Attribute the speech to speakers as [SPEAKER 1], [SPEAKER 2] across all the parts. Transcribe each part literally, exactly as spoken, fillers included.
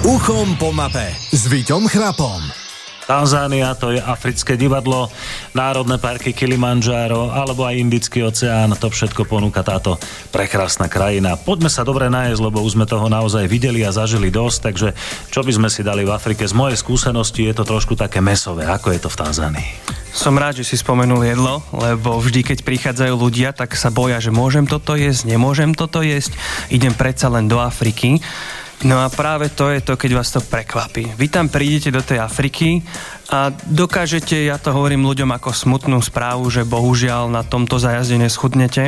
[SPEAKER 1] Uchom po mape s Víťom Chrapom.
[SPEAKER 2] Tanzánia, to je africké divadlo, národné parky Kilimanjaro alebo aj Indický oceán, to všetko ponúka táto prekrásna krajina. Poďme sa dobre nájsť, lebo už sme toho naozaj videli a zažili dosť, takže čo by sme si dali v Afrike? Z mojej skúsenosti je to trošku také mäsové. Ako je to v Tanzánii?
[SPEAKER 3] Som rád, že si spomenul jedlo, lebo vždy, keď prichádzajú ľudia, tak sa boja, že môžem toto jesť, nemôžem toto jesť, idem predsa len do Afriky. No a práve to je to, keď vás to prekvapí. Vy tam prídete do tej Afriky a dokážete, ja to hovorím ľuďom ako smutnú správu, že bohužiaľ na tomto zajazde neschudnete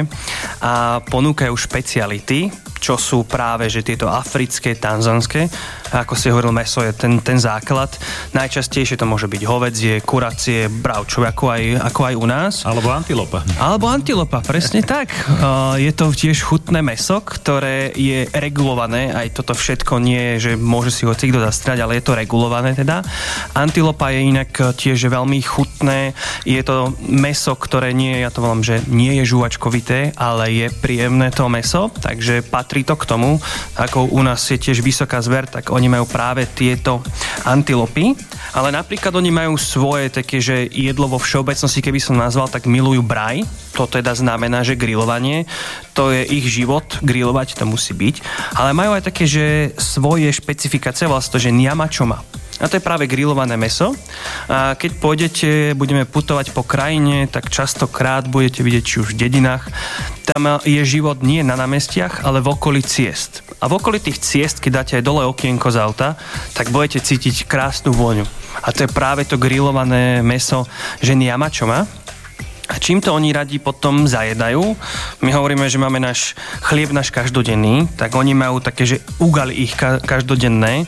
[SPEAKER 3] a ponúkajú špeciality, čo sú práve že tieto africké, tanzanské. Ako si hovoril, mäso je ten, ten základ. Najčastejšie to môže byť hovädzie, kuracie, bravčové, ako aj, ako aj u nás.
[SPEAKER 2] Alebo antilopa.
[SPEAKER 3] Alebo antilopa, presne tak. Je to tiež chutné mäso, ktoré je regulované. Aj toto všetko nie je, že môže si ho cikto zastrať, ale je to regulované teda. Antilopa je inak tiež veľmi chutné. Je to mäso, ktoré nie, ja to volám, že nie je žuvačkovité, ale je príjemné to mäso, takže patrí to k tomu. Ako u nás je tiež vysoká zver, tak oni majú práve tieto antilopy, ale napríklad oni majú svoje také, že jedlo vo všeobecnosti, keby som nazval, tak milujú braj. To teda znamená, že grilovanie, to je ich život, grilovať to musí byť. Ale majú aj také, že svoje špecifikácie, vlastne to, že nyama choma. A to je práve grillované mäso. A keď pôjdete, budeme putovať po krajine, tak častokrát budete vidieť, či už v dedinách, tam je život nie na námestiach, ale v okolí ciest. A v okolí tých ciest, keď dáte aj dole okienko z auta, tak budete cítiť krásnu vôňu. A to je práve to grillované mäso, že nyama choma. A čím to oni radi potom zajedajú? My hovoríme, že máme náš chlieb, náš každodenný, tak oni majú také, že ugali ich ka- každodenné.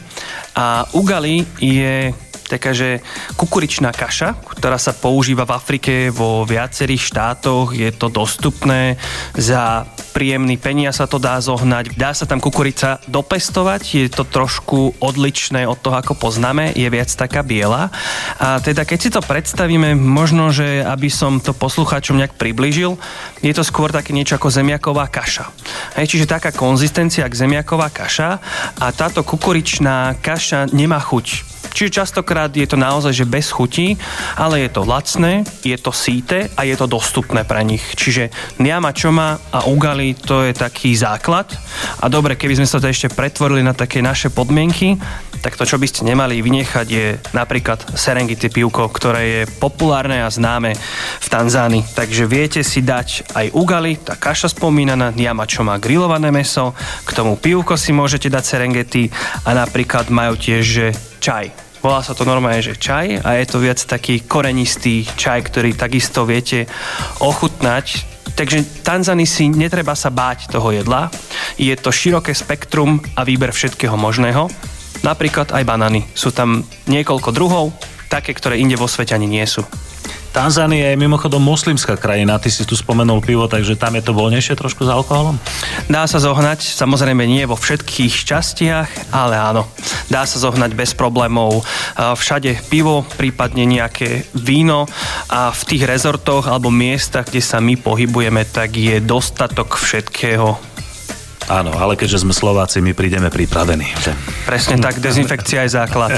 [SPEAKER 3] A ugali je taká, že kukuričná kaša, ktorá sa používa v Afrike vo viacerých štátoch. Je to dostupné za príjemný peniaz, sa to dá zohnať. Dá sa tam kukurica dopestovať, je to trošku odlišné od toho, ako poznáme, je viac taká biela. A teda keď si to predstavíme, možno, že aby som to poslucháčom nejak priblížil, je to skôr také niečo ako zemiaková kaša. Hej, čiže taká konzistencia ako zemiaková kaša a táto kukuričná kaša nemá chuť. Čiže častokrát je to naozaj, že bez chutí, ale je to lacné, je to síte a je to dostupné pre nich. Čiže nyama choma a ugali, to je taký základ. A dobre, keby sme sa to ešte pretvorili na také naše podmienky, tak to, čo by ste nemali vynechať, je napríklad Serengeti pivko, ktoré je populárne a známe v Tanzánii. Takže viete si dať aj ugali, tá kaša spomínaná, nyama choma, grillované mäso, k tomu pivko si môžete dať Serengeti a napríklad majú tiež, že čaj. Volá sa to normálne, že čaj a je to viac taký korenistý čaj, ktorý takisto viete ochutnať. Takže Tanzánii si netreba sa báť toho jedla. Je to široké spektrum a výber všetkého možného. Napríklad aj banány. Sú tam niekoľko druhov, také, ktoré inde vo svete ani nie sú.
[SPEAKER 2] Tanzánia je mimochodom moslimská krajina, ty si tu spomenul pivo, takže tam je to voľnejšie trošku s alkoholom?
[SPEAKER 3] Dá sa zohnať, samozrejme nie vo všetkých častiach, ale áno, dá sa zohnať bez problémov. Všade pivo, prípadne nejaké víno a v tých rezortoch alebo miestach, kde sa my pohybujeme, tak je dostatok všetkého.
[SPEAKER 2] Áno, ale keďže sme Slováci, my prídeme pripravení.
[SPEAKER 3] Presne tak, dezinfekcia je základ.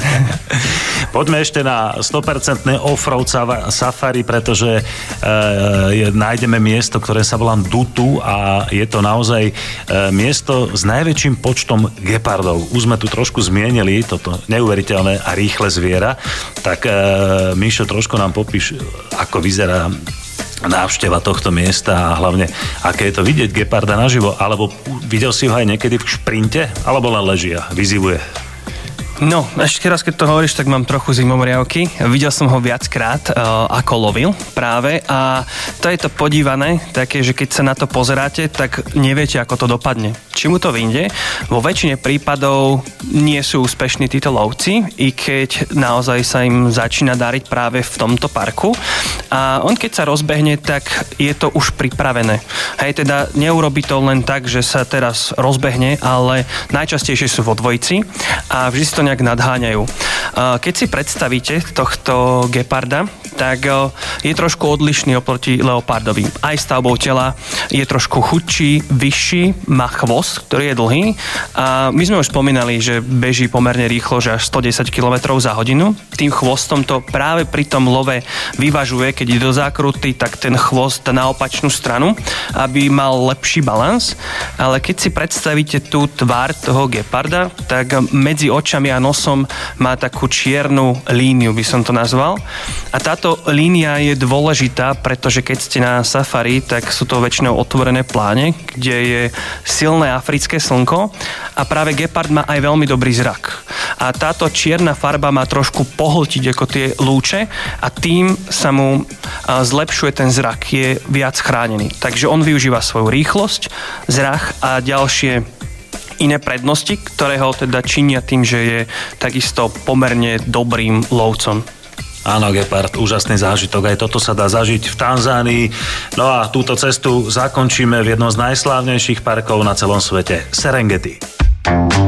[SPEAKER 2] Poďme ešte na sto percent off-road safari, pretože e, je, nájdeme miesto, ktoré sa volá Dutu a je to naozaj e, miesto s najväčším počtom gepardov. Už sme tu trošku zmienili toto neuveriteľné a rýchle zviera. Tak e, Mišo, trošku nám popíš, ako vyzerá návšteva tohto miesta a hlavne, aké je to vidieť geparda naživo, alebo videl si ho aj niekedy v šprinte, alebo len leží a vyzivuje?
[SPEAKER 3] No, ešte raz, keď to hovoríš, tak mám trochu zimomriavky. Videl som ho viackrát, uh, ako lovil práve a to je to podívané, také, že keď sa na to pozeráte, tak neviete, ako to dopadne. Či mu to vyjde? Vo väčšine prípadov nie sú úspešní títo lovci, i keď naozaj sa im začína dariť práve v tomto parku. A on keď sa rozbehne, tak je to už pripravené. Hej, teda neurobi to len tak, že sa teraz rozbehne, ale najčastejšie sú vo dvojici a vždy si to nejak nadháňajú. Keď si predstavíte tohto geparda, tak je trošku odlišný oproti leopardovi. Aj stavbou tela je trošku chudší, vyšší, má chvost, ktorý je dlhý. A my sme už spomínali, že beží pomerne rýchlo, že až sto desať kilometrov za hodinu. Tým chvostom to práve pri tom love vyvažuje, keď ide do zákruty, tak ten chvost na opačnú stranu, aby mal lepší balans. Ale keď si predstavíte tú tvár toho geparda, tak medzi očami a nosom má takú čiernu líniu, by som to nazval. A táto línia je dôležitá, pretože keď ste na safari, tak sú to väčšinou otvorené pláne, kde je silné africké slnko a práve gepard má aj veľmi dobrý zrak. A táto čierna farba má trošku pohltiť ako tie lúče a tým sa mu zlepšuje ten zrak, je viac chránený. Takže on využíva svoju rýchlosť, zrak a ďalšie iné prednosti, ktoré ho teda činia tým, že je takisto pomerne dobrým lovcom.
[SPEAKER 2] Áno, gepard, úžasný zážitok. Aj toto sa dá zažiť v Tanzánii. No a túto cestu zakončíme v jednom z najslávnejších parkov na celom svete, Serengeti.